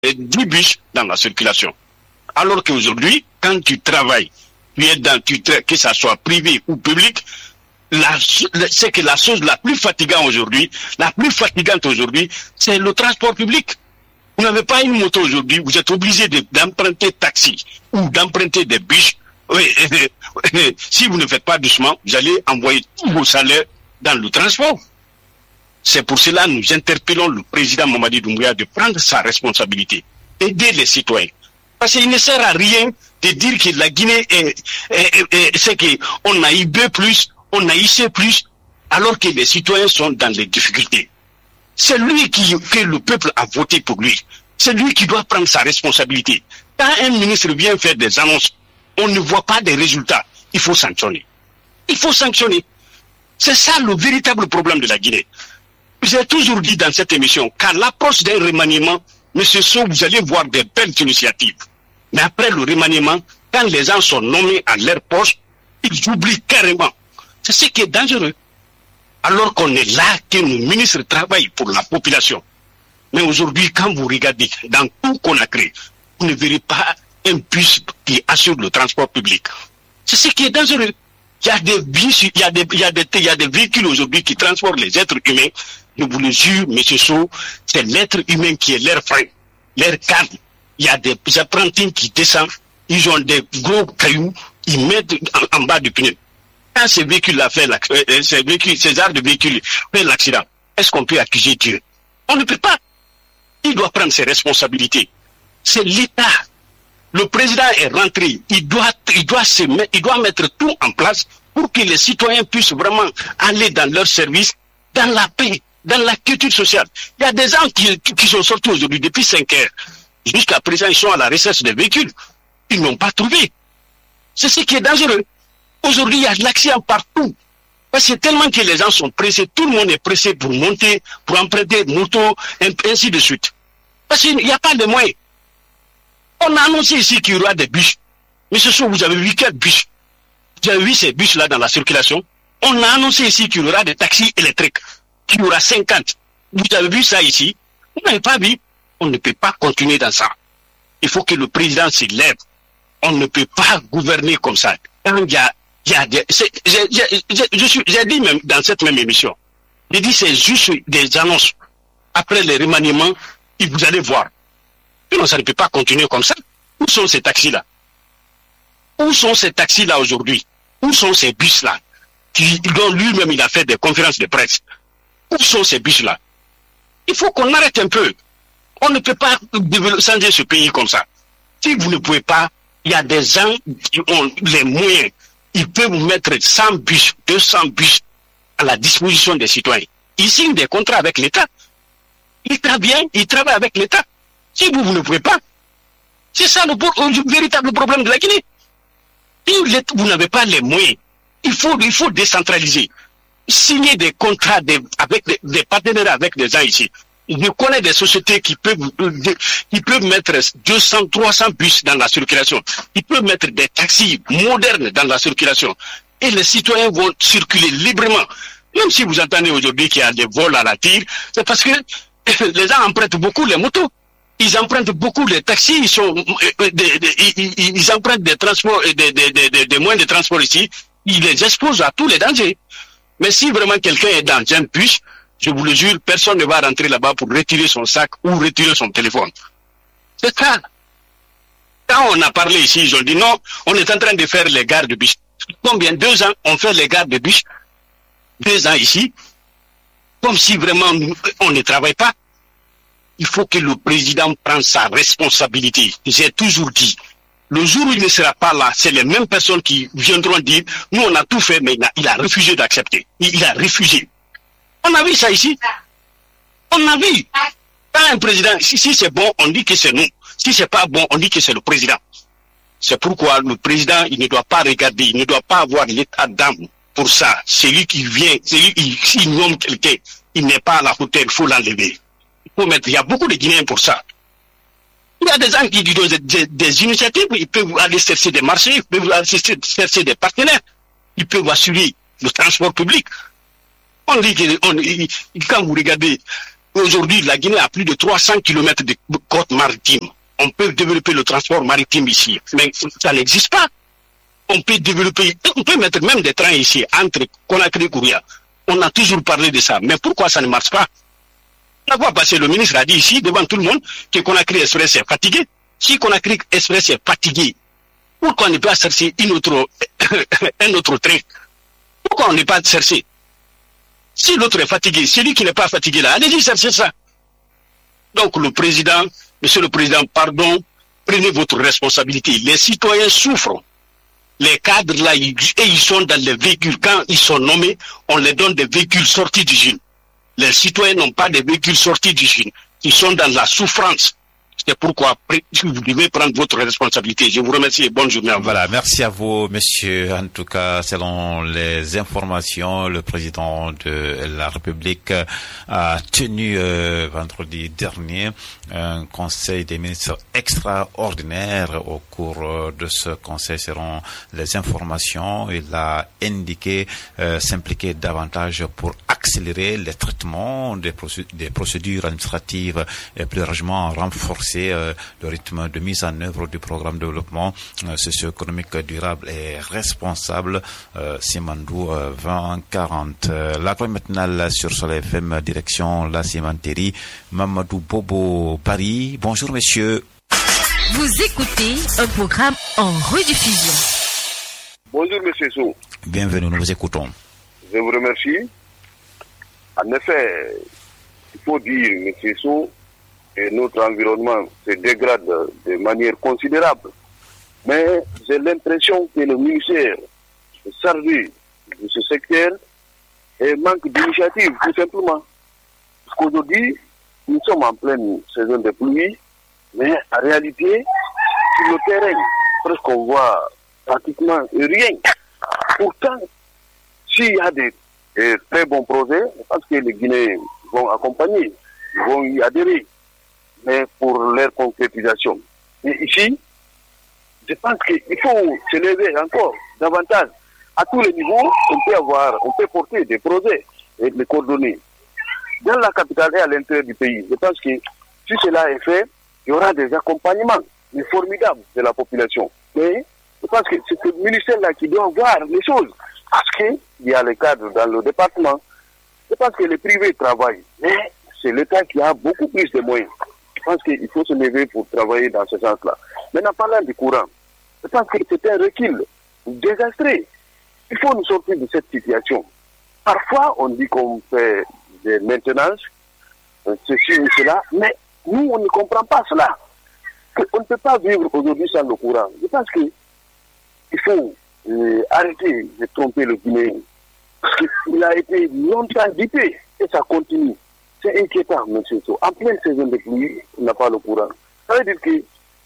10 bus dans la circulation. Alors qu'aujourd'hui, quand tu travailles, que ça soit privé ou public, c'est que la chose la plus fatigante aujourd'hui, c'est le transport public. Vous n'avez pas une moto aujourd'hui, vous êtes obligé d'emprunter taxi ou d'emprunter des bus. Si vous ne faites pas doucement, vous allez envoyer tous vos salaires dans le transport. C'est pour cela que nous interpellons le président Mamadi Doumbouya de prendre sa responsabilité, aider les citoyens. Parce qu'il ne sert à rien de dire que la Guinée c'est qu'on a IB+, on a IC+, alors que les citoyens sont dans les difficultés. C'est lui que le peuple a voté pour lui. C'est lui qui doit prendre sa responsabilité. Quand un ministre vient faire des annonces, on ne voit pas des résultats. Il faut sanctionner. C'est ça le véritable problème de la Guinée. J'ai toujours dit dans cette émission qu'à l'approche d'un remaniement, M. Sow, vous allez voir des belles initiatives. Mais après le remaniement, quand les gens sont nommés à leur poste, ils oublient carrément. C'est ce qui est dangereux. Alors qu'on est là, que nos ministres travaillent pour la population. Mais aujourd'hui, quand vous regardez dans tout Conakry, vous ne verrez pas un bus qui assure le transport public. C'est ce qui est dangereux. Il y a des bus, il y a des véhicules aujourd'hui qui transportent les êtres humains. Je vous le jure, M. Sow, c'est l'être humain qui est leur frein, leur cadre. Il y a des apprentis qui descendent, ils ont des gros cailloux, ils mettent en bas du pneu. Quand ces véhicules-là ces arts de véhicules font l'accident, est-ce qu'on peut accuser Dieu? On ne peut pas. Il doit prendre ses responsabilités. C'est l'État. Le président est rentré. Il doit mettre tout en place pour que les citoyens puissent vraiment aller dans leur service, dans la paix, dans la culture sociale. Il y a des gens qui sont sortis aujourd'hui depuis 5 heures. Jusqu'à présent, ils sont à la recherche des véhicules. Ils n'ont pas trouvé. C'est ce qui est dangereux. Aujourd'hui, il y a de l'accident partout. Parce que tellement que les gens sont pressés, tout le monde est pressé pour monter, pour emprunter moto, ainsi de suite. Parce qu'il n'y a pas de moyens. On a annoncé ici qu'il y aura des bus. Mais ce soir, vous avez vu quel bus? Vous avez vu ces bus-là dans la circulation? On a annoncé ici qu'il y aura des taxis électriques, qu'il y aura 50. Vous avez vu ça ici? Vous n'avez pas vu? On ne peut pas continuer dans ça. Il faut que le président s'y lève. On ne peut pas gouverner comme ça. Quand j'ai dit même dans cette même émission, j'ai dit c'est juste des annonces. Après les remaniements, vous allez voir. Non, ça ne peut pas continuer comme ça. Où sont ces taxis-là? Où sont ces taxis-là aujourd'hui? Où sont ces bus-là? Dont lui-même il a fait des conférences de presse. Où sont ces bus-là? Il faut qu'on arrête un peu. On ne peut pas changer ce pays comme ça. Si vous ne pouvez pas, il y a des gens qui ont les moyens. Ils peuvent mettre 100 bus, 200 bus à la disposition des citoyens. Ils signent des contrats avec l'État. Ils travaillent avec l'État. Si vous ne pouvez pas, c'est ça le véritable problème de la Guinée. Si vous n'avez pas les moyens, il faut décentraliser. Signer des contrats avec des partenaires avec des gens ici. Je connais des sociétés qui peuvent mettre 200, 300 bus dans la circulation. Ils peuvent mettre des taxis modernes dans la circulation. Et les citoyens vont circuler librement. Même si vous entendez aujourd'hui qu'il y a des vols à la tire, c'est parce que les gens empruntent beaucoup les motos. Ils empruntent beaucoup les taxis, ils empruntent des transports, des moyens de transport ici. Ils les exposent à tous les dangers. Mais si vraiment quelqu'un est dans un bus, je vous le jure, personne ne va rentrer là-bas pour retirer son sac ou retirer son téléphone. C'est ça. Quand on a parlé ici, ils ont dit non, on est en train de faire les gares de bus. Combien? 2 ans, on fait les gares de bus. 2 ans ici. Comme si vraiment on ne travaille pas. Il faut que le président prenne sa responsabilité. J'ai toujours dit, le jour où il ne sera pas là, c'est les mêmes personnes qui viendront dire, nous on a tout fait, mais il a refusé d'accepter. Il a refusé. On a vu ça ici. On a vu. Quand un président, si c'est bon, on dit que c'est nous. Si c'est pas bon, on dit que c'est le président. C'est pourquoi le président, il ne doit pas regarder, il ne doit pas avoir l'état d'âme pour ça. Celui qui vient, s'il nomme quelqu'un, il n'est pas à la hauteur, il faut l'enlever. Il y a beaucoup de Guinéens pour ça. Il y a des gens qui disent des initiatives, ils peuvent aller chercher des marchés, ils peuvent aller chercher des partenaires, ils peuvent assurer le transport public. On dit que quand vous regardez Aujourd'hui, la Guinée a plus de 300 km de côte maritime. On peut développer le transport maritime ici, mais ça n'existe pas. On peut mettre même des trains ici, entre Conakry et Kouria. On a toujours parlé de ça, mais pourquoi ça ne marche pas? On va passer, le ministre a dit ici, devant tout le monde, que Conakry Express est fatigué. Si Conakry Express est fatigué, pourquoi ne pas chercher un autre train? Pourquoi on n'est pas cherché? Si l'autre est fatigué, celui qui n'est pas fatigué là, allez-y chercher ça. Donc monsieur le président, pardon, prenez votre responsabilité. Les citoyens souffrent. Les cadres là, ils sont dans les véhicules. Quand ils sont nommés, on les donne des véhicules sortis d'usine. Les citoyens n'ont pas de véhicules sortis d'usine. Ils sont dans la souffrance. C'est pourquoi vous devez prendre votre responsabilité. Je vous remercie et bonne journée à vous. Voilà, merci à vous, monsieur. En tout cas, selon les informations, le président de la République a tenu vendredi dernier un conseil des ministres extraordinaire. Au cours de ce conseil seront les informations. Il a indiqué s'impliquer davantage pour accélérer les traitements des procédures administratives et plus largement renforcer le rythme de mise en œuvre du programme de développement socio-économique durable et responsable Simandou 2040. La grande matinale sur Soleil FM, direction la cimenterie Mamadou Bobo, Paris. Bonjour monsieur. Vous écoutez un programme en rediffusion. Bonjour monsieur Sow. Bienvenue, nous vous écoutons. Je vous remercie. En effet, il faut dire, monsieur Sow, que notre environnement se dégrade de manière considérable. Mais j'ai l'impression que le ministère chargé de ce secteur manque d'initiative, tout simplement. Parce qu'aujourd'hui, nous sommes en pleine saison de pluie, mais en réalité, sur le terrain, presque on voit pratiquement rien. Pourtant, s'il y a des très bons projets, je pense que les Guinéens vont accompagner, ils vont y adhérer, mais pour leur concrétisation. Et ici, je pense qu'il faut se lever encore davantage. À tous les niveaux, on peut porter des projets et les coordonner. Dans la capitale et à l'intérieur du pays, je pense que si cela est fait, il y aura des accompagnements formidables de la population. Mais je pense que c'est ce ministère-là qui doit voir les choses. Parce qu'il y a les cadres dans le département. Je pense que les privés travaillent. Mais c'est l'État qui a beaucoup plus de moyens. Je pense qu'il faut se lever pour travailler dans ce sens-là. Maintenant, parlant du courant, je pense que c'est un recul désastreux. Il faut nous sortir de cette situation. Parfois, on dit qu'on fait des maintenances, ceci ou cela, mais nous, on ne comprend pas cela. On ne peut pas vivre aujourd'hui sans le courant. Je pense qu'il faut arrêter de tromper le Guinéen. Parce qu'il a été longtemps dupé et ça continue. C'est inquiétant, monsieur Sow. En pleine saison de pluie, on n'a pas le courant. Ça veut dire que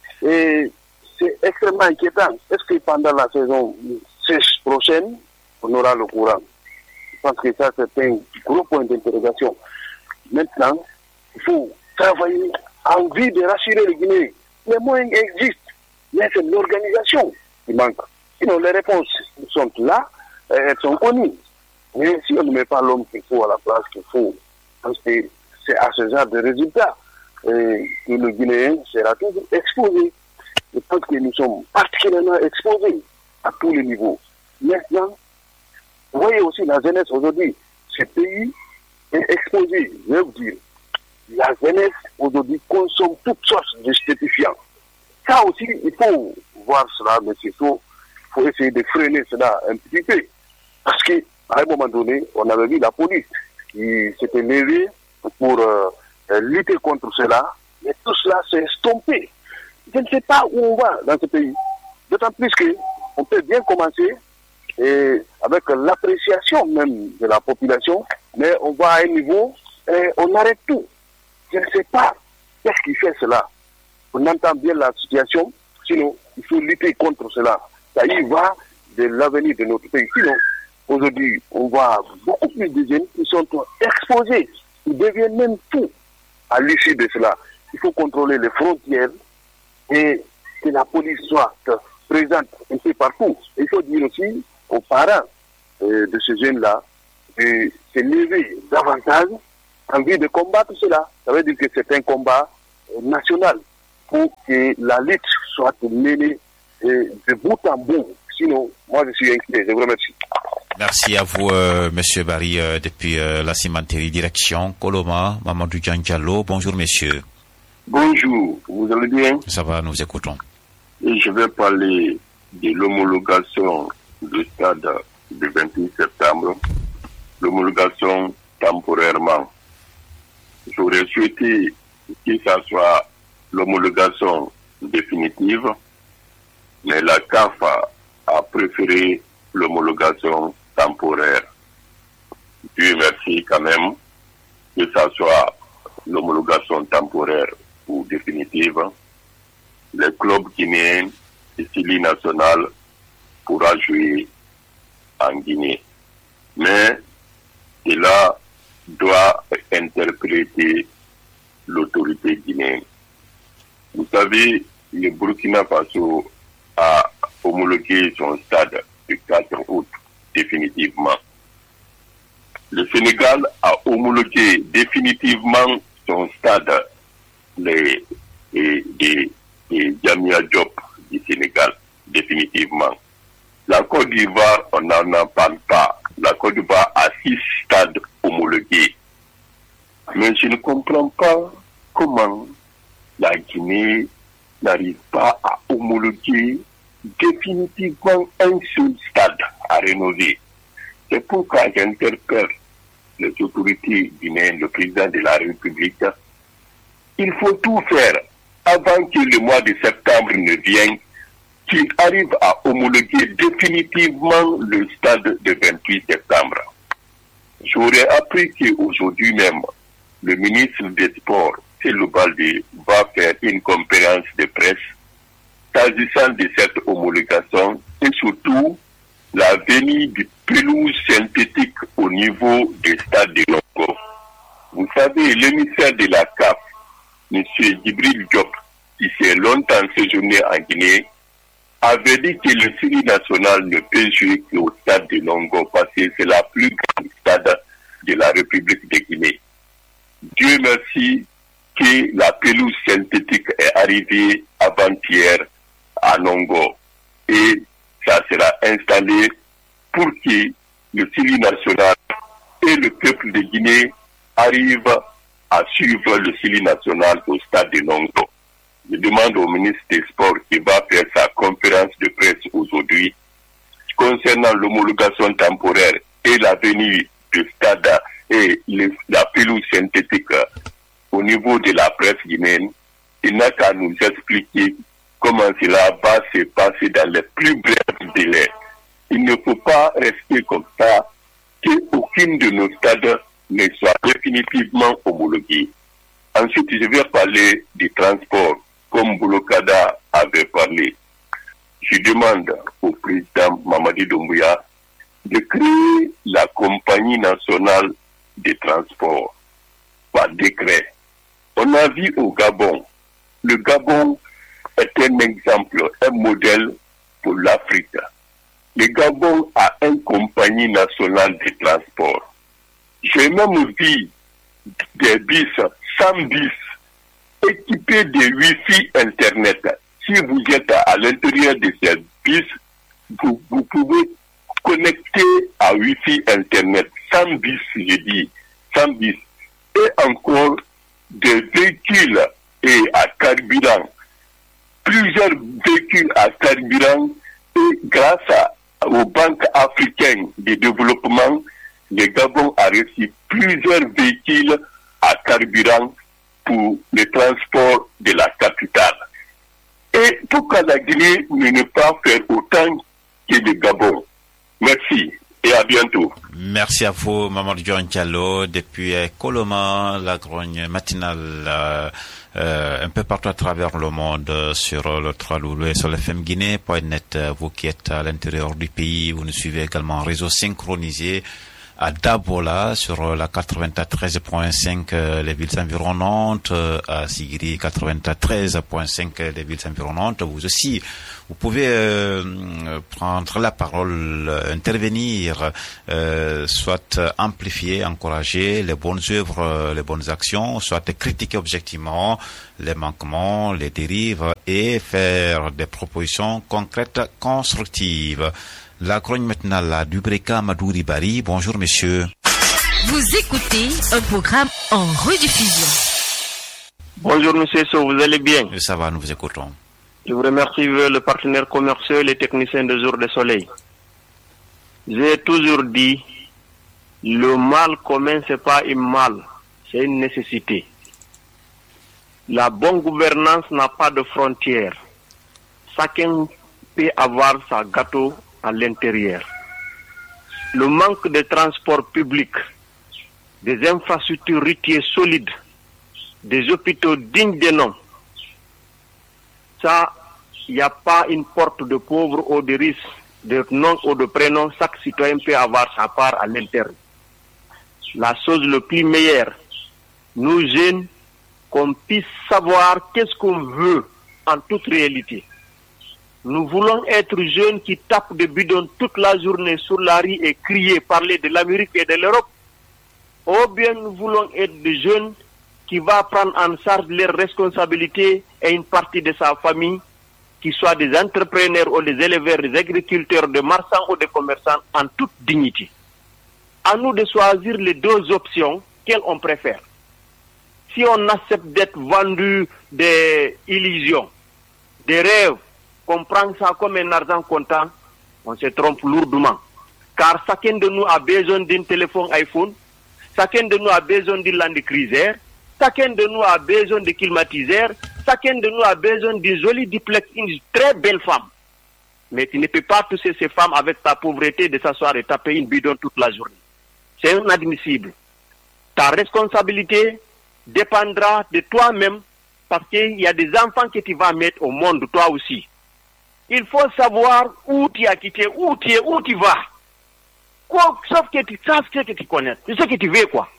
c'est extrêmement inquiétant. Est-ce que pendant la saison sèche prochaine, on aura le courant? Je pense que ça, c'est un gros point d'interrogation. Maintenant, il faut travailler en vue de rassurer les Guinéens. Les moyens existent, mais c'est l'organisation qui manque. Sinon, les réponses sont là, elles sont connues. Mais si on ne met pas l'homme qu'il faut à la place qu'il faut, parce que c'est à ce genre de résultats que le Guinéen sera toujours exposé. Je pense que nous sommes particulièrement exposés à tous les niveaux. Maintenant, vous voyez aussi la jeunesse aujourd'hui, ce pays est exposé, je veux dire. La jeunesse aujourd'hui consomme toutes sortes de stupéfiants. Ça aussi, il faut voir cela, mais il faut essayer de freiner cela un petit peu. Parce qu'à un moment donné, on avait vu la police qui s'était levée pour lutter contre cela, mais tout cela s'est estompé. Je ne sais pas où on va dans ce pays. D'autant plus qu'on peut bien commencer avec l'appréciation même de la population, mais on va à un niveau et on arrête tout. Je ne sais pas qu'est-ce qui fait cela. On entend bien la situation, sinon il faut lutter contre cela. Ça y va de l'avenir de notre pays. Sinon, aujourd'hui, on voit beaucoup plus de jeunes qui sont exposés, qui deviennent même fous à l'issue de cela. Il faut contrôler les frontières et que la police soit présente un peu partout. Il faut dire aussi aux parents de ces jeunes-là de se lever davantage envie de combattre cela. Ça veut dire que c'est un combat national pour que la lutte soit menée de bout en bout. Sinon, moi je suis inquiet. Je vous remercie. Merci à vous, Monsieur Barry, depuis la cimenterie direction Koloma, Mamadou Diallo. Bonjour, monsieur. Bonjour, vous allez bien? Ça va, nous écoutons. Et je vais parler de l'homologation du stade du 28 septembre, l'homologation temporairement. J'aurais souhaité que ça soit l'homologation définitive, mais la CAF a préféré l'homologation temporaire. Dieu merci quand même que ça soit l'homologation temporaire ou définitive. Les clubs guinéens et Sili national pourra jouer en Guinée. Mais cela doit interpréter l'autorité guinéenne. Vous savez, le Burkina Faso a homologué son stade le 4 août définitivement. Le Sénégal a homologué définitivement son stade de Jamia Diop du Sénégal, définitivement. La Côte d'Ivoire, on n'en parle pas. La Côte d'Ivoire a 6 stades homologués. Mais je ne comprends pas comment la Guinée n'arrive pas à homologuer définitivement un seul stade à rénover. C'est pourquoi j'interpelle les autorités guinéennes, le président de la République. Il faut tout faire avant que le mois de septembre ne vienne, qu'il arrive à homologuer définitivement le stade de 28 septembre. J'aurais appris qu'aujourd'hui même, le ministre des Sports, Cellou Baldé, va faire une conférence de presse s'agissant de cette homologation et surtout la venue du pelouse synthétique au niveau du stade de Longo. Vous savez, l'émissaire de la CAF, M. Djibril Diop, qui s'est longtemps séjourné en Guinée, avait dit que le Sili national ne peut jouer qu'au stade de Longo parce que c'est la plus grande stade de la République de Guinée. Dieu merci que la pelouse synthétique est arrivée avant-hier à Longo et ça sera installé pour que le Sili national et le peuple de Guinée arrivent à suivre le Sili national au stade de Longo. Je demande au ministre des Sports qui va faire sa conférence de presse aujourd'hui concernant l'homologation temporaire et la venue du stade et la pelouse synthétique au niveau de la presse guinéenne. Il n'a qu'à nous expliquer comment cela va se passer dans les plus brefs délais. Il ne faut pas rester comme ça, qu'aucune de nos stades ne soit définitivement homologuée. Ensuite, je vais parler du transport, comme Boulokada avait parlé. Je demande au président Mamadi Doumbouya de créer la compagnie nationale de transport par décret. On a vu au Gabon. Le Gabon est un exemple, un modèle pour l'Afrique. Le Gabon a une compagnie nationale de transport. J'ai même vu des bus, 100 bus, équipés de Wi-Fi Internet. Si vous êtes à l'intérieur de ces bus, vous pouvez connecter à Wi-Fi Internet. 100 bus, je dis, 100 bus. Et encore des véhicules et à carburant. Plusieurs véhicules à carburant et grâce aux banques africaines de développement, le Gabon a reçu plusieurs véhicules à carburant pour le transport de la capitale. Et pourquoi la Guinée ne pas faire autant que le Gabon? Merci et à bientôt. Merci à vous, Mamadou Diallo, depuis Koloma, la grogne matinale, un peu partout à travers le monde, sur le 3 Loulou et sur le FMGuinée.net. Vous qui êtes à l'intérieur du pays, vous nous suivez également en réseau synchronisé à Dabola sur la 93.5 les villes environnantes, à Sigiri 93.5 les villes environnantes. Vous aussi, vous pouvez prendre la parole, intervenir, soit amplifier, encourager les bonnes œuvres, les bonnes actions, soit critiquer objectivement les manquements, les dérives et faire des propositions concrètes, constructives. La chronique matinale du Breka Madouri Bari. Bonjour monsieur. Vous écoutez un programme en rediffusion. Bonjour monsieur So, vous allez bien? Ça va, nous vous écoutons. Je vous remercie le partenaire commercial et les techniciens de Jour de Soleil. J'ai toujours dit, le mal commun c'est pas un mal, c'est une nécessité. La bonne gouvernance n'a pas de frontières. Chacun peut avoir sa gâteau à l'intérieur. Le manque de transport public, des infrastructures routières solides, des hôpitaux dignes de nom, ça, il n'y a pas une porte de pauvre ou de riche, de nom ou de prénom. Chaque citoyen peut avoir sa part à l'interne. La chose le plus meilleure, nous jeunes, qu'on puisse savoir qu'est-ce qu'on veut en toute réalité. Nous voulons être jeunes qui tapent des bidons toute la journée sur la rue et crier, parler de l'Amérique et de l'Europe. Ou bien nous voulons être des jeunes qui vont prendre en charge leurs responsabilités et une partie de sa famille, qui soient des entrepreneurs ou des éleveurs, des agriculteurs, des marchands ou des commerçants, en toute dignité. À nous de choisir les deux options, quelles on préfère. Si on accepte d'être vendu des illusions, des rêves, qu'on prend ça comme un argent comptant, on se trompe lourdement. Car chacun de nous a besoin d'un téléphone iPhone, chacun de nous a besoin d'une Land Cruiser, chacun de nous a besoin de climatiseur, chacun de nous a besoin d'une jolie duplex, une très belle femme. Mais tu ne peux pas toucher ces femmes avec ta pauvreté de s'asseoir et taper une bidon toute la journée. C'est inadmissible. Ta responsabilité dépendra de toi-même parce qu'il y a des enfants que tu vas mettre au monde, toi aussi. Il faut savoir où tu as quitté, où tu es, où tu vas. Sauf que tu saches ce que tu connais, ce que tu veux, quoi.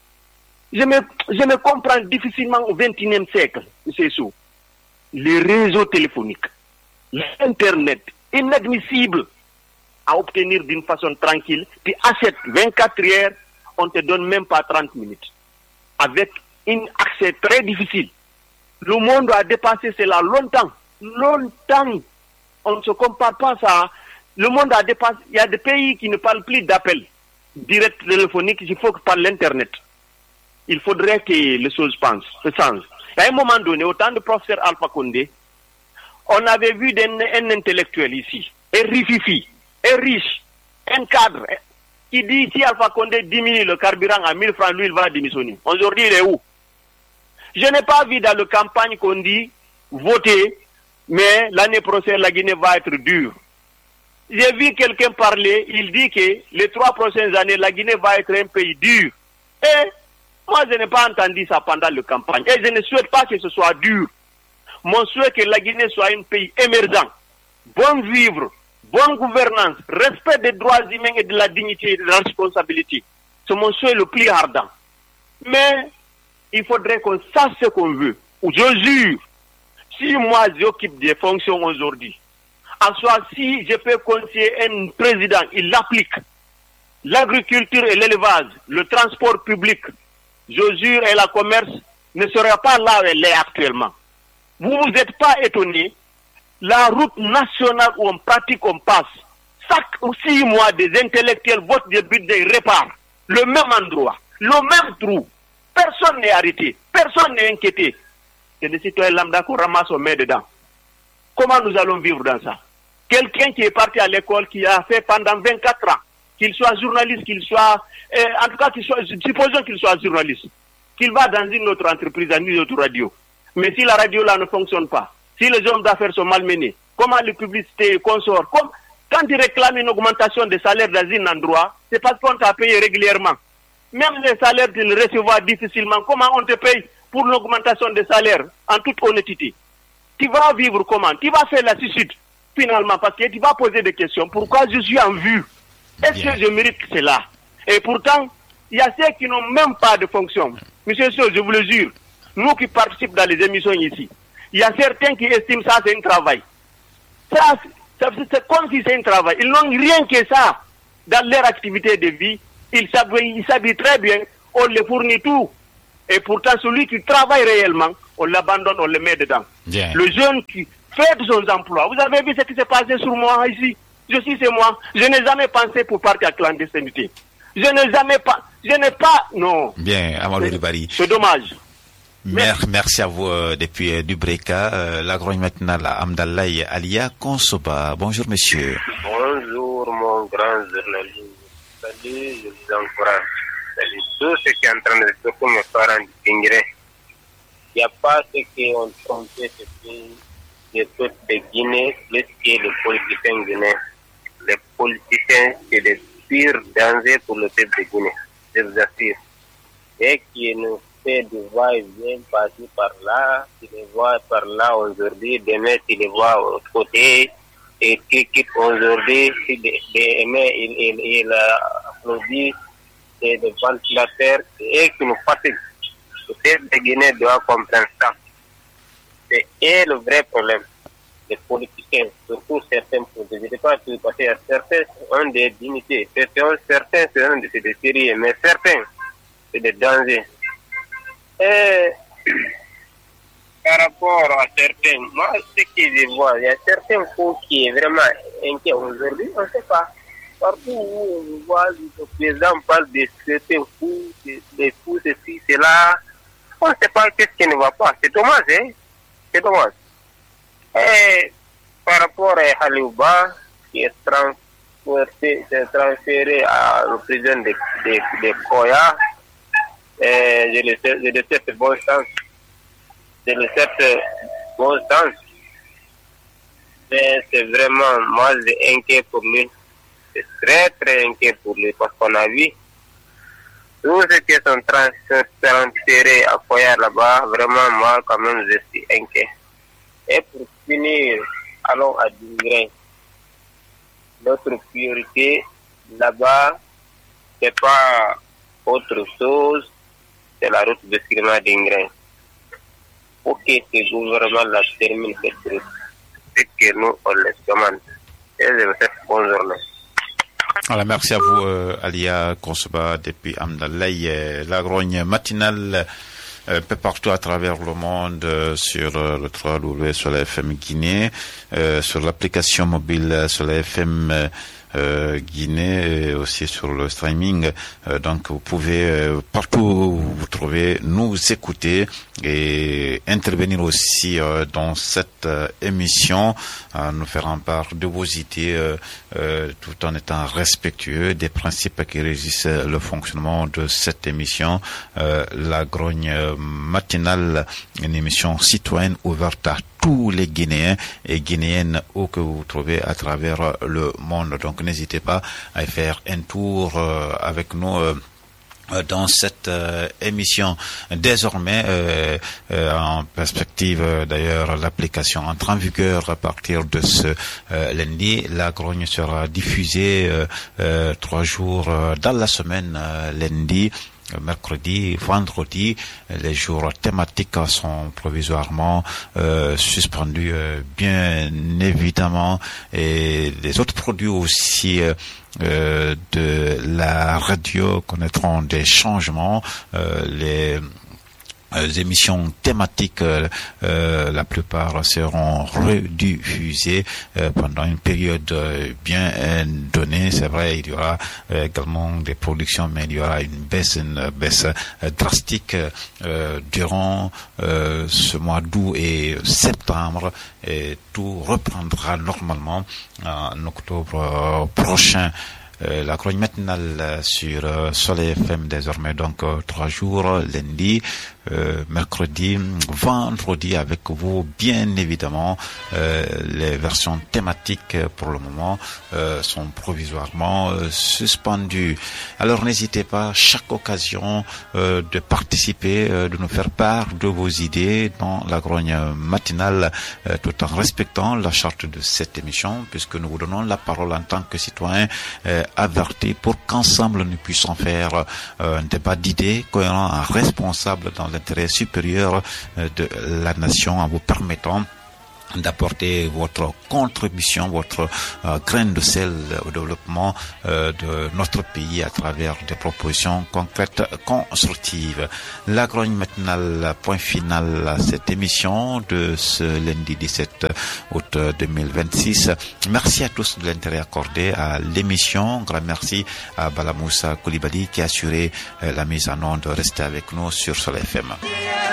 Je me comprends difficilement au XXIe siècle, c'est ça. Les réseaux téléphoniques, l'Internet, inadmissible à obtenir d'une façon tranquille. Tu achètes 24 heures, on ne te donne même pas 30 minutes. Avec un accès très difficile. Le monde a dépassé cela longtemps. Longtemps. On ne se compare pas à ça. Le monde a dépassé. Il y a des pays qui ne parlent plus d'appels directs téléphoniques, il faut que par l'Internet. Il faudrait que les choses se changent. À un moment donné, au temps de professeur Alpha Condé, on avait vu un intellectuel ici, un rififi, un riche, un cadre, qui dit si Alpha Condé diminue le carburant à 1000 francs, lui il va démissionner. Aujourd'hui, il est où? Je n'ai pas vu dans la campagne qu'on dit voter, mais l'année prochaine, la Guinée va être dure. J'ai vu quelqu'un parler, il dit que les 3 prochaines années, la Guinée va être un pays dur. Et moi, je n'ai pas entendu ça pendant la campagne. Et je ne souhaite pas que ce soit dur. Mon souhait est que la Guinée soit un pays émergent, bon vivre, bonne gouvernance, respect des droits humains et de la dignité et de la responsabilité. C'est mon souhait le plus ardent. Mais il faudrait qu'on sache ce qu'on veut. Je jure, si moi j'occupe des fonctions aujourd'hui, en soit si je peux conseiller un président, il l'applique. L'agriculture et l'élevage, le transport public, je jure, et la commerce ne sera pas là où elle est actuellement. Vous vous êtes pas étonné, la route nationale où on pratique, on passe, chaque 6 mois, des intellectuels votent des budgets, réparent le même endroit, le même trou. Personne n'est arrêté, personne n'est inquiété. C'est des citoyens lambda qu'on ramasse au main dedans. Comment nous allons vivre dans ça? Quelqu'un qui est parti à l'école, qui a fait pendant 24 ans, qu'il soit journaliste, qu'il soit, en tout cas, supposons qu'il soit journaliste, qu'il va dans une autre entreprise, dans une autre radio. Mais si la radio là ne fonctionne pas, si les hommes d'affaires sont malmenés, comment les publicités consortent, quand ils réclament une augmentation des salaires dans un endroit, c'est parce qu'on t'a payé régulièrement. Même les salaires, tu les recevras difficilement. Comment on te paye pour l'augmentation des salaires, en toute honnêteté? Tu vas vivre comment? Tu vas faire la suicide, finalement, parce que tu vas poser des questions. Pourquoi je suis en vue? Est-ce que je mérite cela? Et pourtant, il y a ceux qui n'ont même pas de fonction. Monsieur Sow, je vous le jure, nous qui participons dans les émissions ici, il y a certains qui estiment ça c'est un travail. Ça c'est comme si c'est un travail. Ils n'ont rien que ça dans leur activité de vie. Ils s'habillent très bien, on les fournit tout. Et pourtant, celui qui travaille réellement, on l'abandonne, on le met dedans. Bien. Le jeune qui fait de son emploi. Vous avez vu ce qui s'est passé sur moi ici. C'est moi. Je n'ai jamais pensé pour partir à clandestinité. Je n'ai pas, non. Bien, Amadou Ribari. C'est dommage. Merci à vous depuis Dubreka. L'agrogne matinale Amdallaye Alia Konsoba. Bonjour monsieur. Bonjour mon grand journaliste. Salut, je vous encourage. Salut tout ce qui est en train de se faire mes parents distinguer. Il n'y a pas ce qui ont trompé ce pays de peuple de Guinée plus que les politiciens guinéens. Les politiciens, c'est le pire danger pour le peuple de Guinée, je vous assure. Et qui nous fait de va-et-vient passer par là, tu les vois par là aujourd'hui, demain tu les vois de l'autre côté, et qui quitte aujourd'hui, demain il applaudit des ventilateurs, et qui nous fatigue. Le peuple de Guinée doit comprendre ça. C'est le vrai problème. Les politiciens, surtout certains politiciens, je ne sais pas si parce qu'il y a certains ont des dignités, certains sont des sérieux, mais certains, c'est des dangers. Et par rapport à certains, moi, ce que je vois, il y a certains fous qui est vraiment inquiet aujourd'hui, on ne sait pas. Partout où on voit, le président parle de certains fous, des fous, ceci, cela, on ne sait pas qu'est-ce qui ne va pas. C'est dommage, hein? C'est dommage. Et par rapport à Halouba, qui est transféré au président de Koya, je le souhaite bon sens. Je le souhaite bon sens. Mais c'est vraiment, moi, je suis inquiet pour lui. C'est très, très inquiet pour lui parce qu'on a vu tous ceux qui sont transférés à Koya là-bas, vraiment, moi, quand même, je suis inquiet. Et pour finir, allons à Dingrain. Notre priorité là-bas, c'est pas autre chose, c'est la route de Sirma Dingrain. Pour que ce gouvernement la termine cette route, c'est que nous, on les demande. Et je vous souhaite bonne journée. Voilà, merci à vous, Alia Konsoba, depuis Amdallaye. La grogne matinale un peu partout à travers le monde sur le 3W sur la FM Guinée, sur l'application mobile sur la FM Guinée et aussi sur le streaming. Donc vous pouvez partout où vous trouvez nous écouter et intervenir aussi dans cette émission, nous faire part de vos idées tout en étant respectueux des principes qui régissent le fonctionnement de cette émission, la grogne matinale, une émission citoyenne ouverte à tous les Guinéens et Guinéennes où que vous trouvez à travers le monde. Donc n'hésitez pas à faire un tour avec nous dans cette émission. Désormais, en perspective d'ailleurs, l'application entre en vigueur à partir de ce lundi. La grogne sera diffusée 3 jours dans la semaine, lundi, mercredi, vendredi. Les jours thématiques sont provisoirement suspendus, bien évidemment, et les autres produits aussi de la radio connaîtront des changements. Les émissions thématiques, la plupart seront rediffusées pendant une période bien donnée. C'est vrai, il y aura également des productions, mais il y aura une baisse drastique durant ce mois d'août et septembre, et tout reprendra normalement en octobre prochain. La grogne matinale sur Soleil FM désormais, donc 3 jours, lundi, mercredi, vendredi avec vous, bien évidemment. Les versions thématiques pour le moment sont provisoirement suspendues. Alors n'hésitez pas, chaque occasion de participer, de nous faire part de vos idées dans la grogne matinale, tout en respectant la charte de cette émission, puisque nous vous donnons la parole en tant que citoyen avertis pour qu'ensemble nous puissions faire un débat d'idées cohérent, responsable dans l'intérêt supérieur de la nation, en vous permettant d'apporter votre contribution, votre grain de sel au développement de notre pays à travers des propositions concrètes, constructives. La chronique matinale, point final à cette émission de ce lundi 17 août 2026. Merci à tous de l'intérêt accordé à l'émission. Grand merci à Bala Moussa Koulibaly qui a assuré la mise en onde. Restez avec nous sur Soleil FM.